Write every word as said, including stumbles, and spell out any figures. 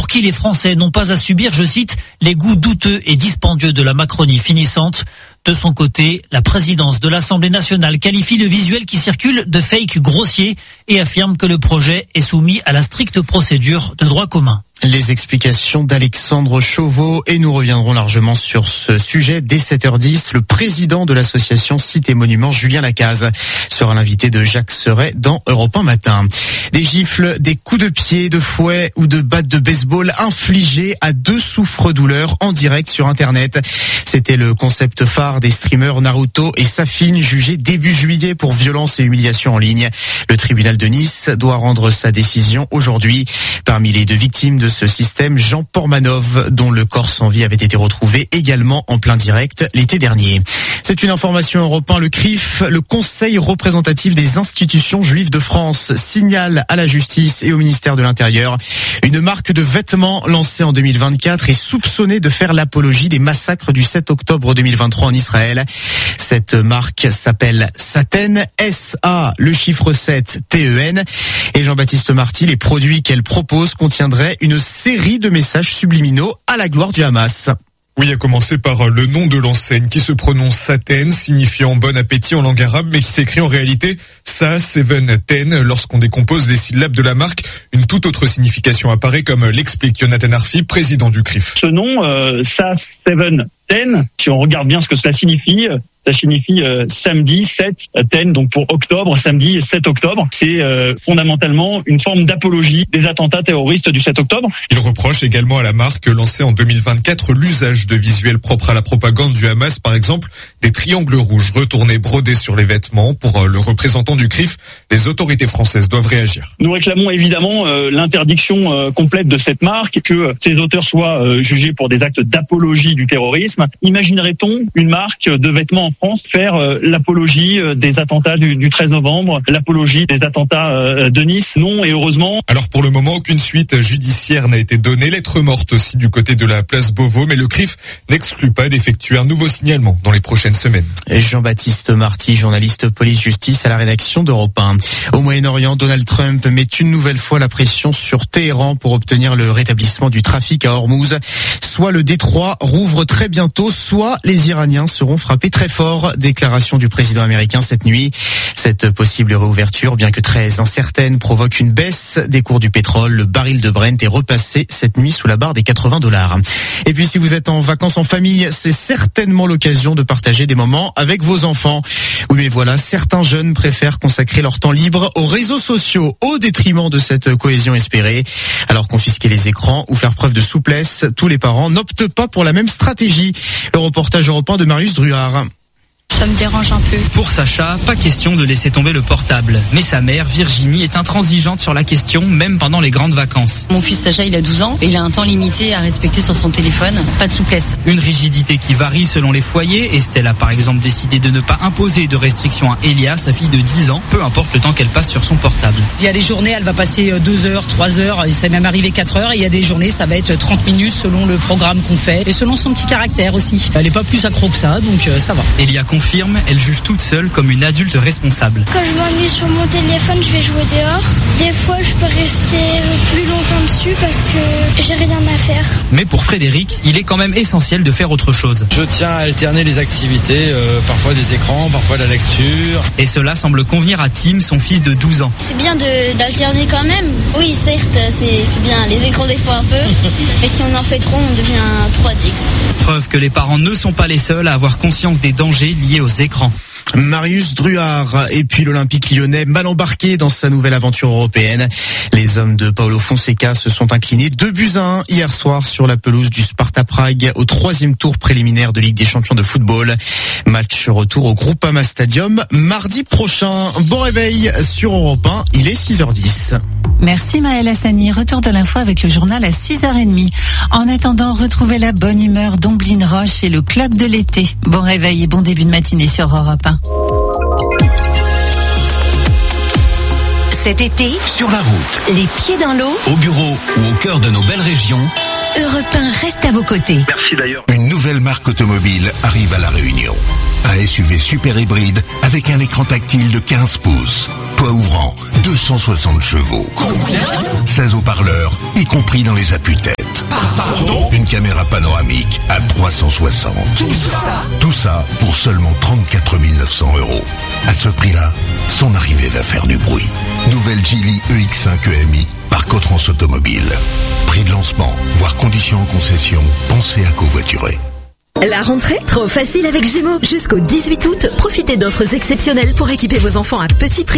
pour qui les Français n'ont pas à subir, je cite, les goûts douteux et dispendieux de la Macronie finissante. De son côté, la présidence de l'Assemblée nationale qualifie le visuel qui circule de fake grossier et affirme que le projet est soumis à la stricte procédure de droit commun. Les explications d'Alexandre Chauveau et nous reviendrons largement sur ce sujet dès sept heures dix. Le président de l'association Sites et Monuments, Julien Lacaze, sera l'invité de Jacques Serret dans Europe un Matin. Des gifles, des coups de pied, de fouet ou de batte de baseball infligés à deux souffre-douleurs en direct sur Internet. C'était le concept phare des streamers Naruto et Safine, jugés début juillet pour violence et humiliation en ligne. Le tribunal de Nice doit rendre sa décision aujourd'hui. Parmi les deux victimes de ce système, Jean Pormanov, dont le corps sans vie avait été retrouvé également en plein direct l'été dernier. C'est une information Europe un. Le C R I F, le Conseil représentatif des institutions juives de France, signale à la justice et au ministère de l'Intérieur une marque de vêtements lancée en deux mille vingt-quatre et soupçonnée de faire l'apologie des massacres du sept octobre deux mille vingt-trois en Israël. Cette marque s'appelle Saten, S A, le chiffre sept, T E N. Et Jean-Baptiste Marty, les produits qu'elle propose contiendraient une série de messages subliminaux à la gloire du Hamas. Oui, à commencer par le nom de l'enseigne qui se prononce Saten, signifiant bon appétit en langue arabe, mais qui s'écrit en réalité Sa Seven Ten. Lorsqu'on décompose les syllabes de la marque, une toute autre signification apparaît, comme l'explique Jonathan Arfi, président du C R I F. Ce nom, euh, Sa Seven Ten, si on regarde bien ce que cela signifie, ça signifie euh, samedi sept, ten, donc pour octobre, samedi sept octobre. C'est euh, fondamentalement une forme d'apologie des attentats terroristes du sept octobre. Il reproche également à la marque lancée en deux mille vingt-quatre l'usage de visuels propres à la propagande du Hamas, par exemple des triangles rouges retournés brodés sur les vêtements. Pour le représentant du C R I F, les autorités françaises doivent réagir. Nous réclamons évidemment euh, l'interdiction euh, complète de cette marque, que ces auteurs soient euh, jugés pour des actes d'apologie du terrorisme. Imaginerait-on une marque de vêtements en France faire euh, l'apologie euh, des attentats du, du treize novembre, l'apologie des attentats euh, de Nice? Non, et heureusement. Alors pour le moment, aucune suite judiciaire n'a été donnée. Lettre morte aussi du côté de la place Beauvau, mais le C R I F n'exclut pas d'effectuer un nouveau signalement dans les prochaines semaines. Jean-Baptiste Marty, journaliste police-justice à la rédaction d'Europe un. Au Moyen-Orient, Donald Trump met une nouvelle fois la pression sur Téhéran pour obtenir le rétablissement du trafic à Hormuz. Soit le détroit rouvre très bientôt, soit les Iraniens seront frappés très fort. Déclaration du président américain cette nuit. Cette possible réouverture, bien que très incertaine, provoque une baisse des cours du pétrole. Le baril de Brent est repassé cette nuit sous la barre des quatre-vingts dollars. Et puis si vous êtes en vacances en famille, c'est certainement l'occasion de partager des moments avec vos enfants. Oui, mais voilà, certains jeunes préfèrent consacrer leur temps libre aux réseaux sociaux au détriment de cette cohésion espérée. Alors confisquer les écrans ou faire preuve de souplesse, tous les parents n'optent pas pour la même stratégie. Le reportage européen de Marius Druard. Ça me dérange un peu. Pour Sacha, pas question de laisser tomber le portable. Mais sa mère, Virginie, est intransigeante sur la question, même pendant les grandes vacances. Mon fils Sacha, il a douze ans et il a un temps limité à respecter sur son téléphone. Pas de souplesse. Une rigidité qui varie selon les foyers. Estelle a par exemple décidé de ne pas imposer de restrictions à Elia, sa fille de dix ans, peu importe le temps qu'elle passe sur son portable. Il y a des journées, elle va passer deux heures, trois heures, et ça m'est même arrivé quatre heures. Et il y a des journées, ça va être trente minutes selon le programme qu'on fait et selon son petit caractère aussi. Elle est pas plus accro que ça, donc euh, ça va. Elia confirme, elle juge toute seule comme une adulte responsable. Quand je m'ennuie sur mon téléphone, je vais jouer dehors. Des fois, je peux rester plus longtemps dessus parce que j'ai rien à faire. Mais pour Frédéric, il est quand même essentiel de faire autre chose. Je tiens à alterner les activités, euh, parfois des écrans, parfois la lecture. Et cela semble convenir à Tim, son fils de douze ans. C'est bien de, d'alterner quand même. Oui, certes, c'est, c'est bien les écrans des fois un peu. Mais si on en fait trop, on devient trop addict. Preuve que les parents ne sont pas les seuls à avoir conscience des dangers liés aux écrans. Marius Druard. Et puis l'Olympique lyonnais mal embarqué dans sa nouvelle aventure européenne. Les hommes de Paulo Fonseca se sont inclinés deux buts à un hier soir sur la pelouse du Sparta Prague au troisième tour préliminaire de Ligue des Champions de football. Match retour au Groupama Stadium mardi prochain. Bon réveil sur Europe un, il est six heures dix. Merci Maëlle Hassani. Retour de l'info avec le journal à six heures trente. En attendant, retrouvez la bonne humeur d'Omblin Roche et le club de l'été. Bon réveil et bon début de matinée sur Europe un. Cet été, sur la route, les pieds dans l'eau, au bureau ou au cœur de nos belles régions, Europe un reste à vos côtés. Merci d'ailleurs. Une nouvelle marque automobile arrive à La Réunion. Un S U V super hybride avec un écran tactile de quinze pouces. toit ouvrant, deux cent soixante chevaux. seize haut-parleurs, y compris dans les appuis-têtes. Une caméra panoramique à trois cent soixante. Tout ça Tout ça pour seulement trente-quatre mille neuf cents euros. À ce prix-là, son arrivée va faire du bruit. Nouvelle Geely E X cinq E M I par Cotrans Automobile. Prix de lancement, voire conditions en concession, pensez à covoiturer. La rentrée, trop facile avec Gémeaux. Jusqu'au dix-huit août, profitez d'offres exceptionnelles pour équiper vos enfants à petit prix.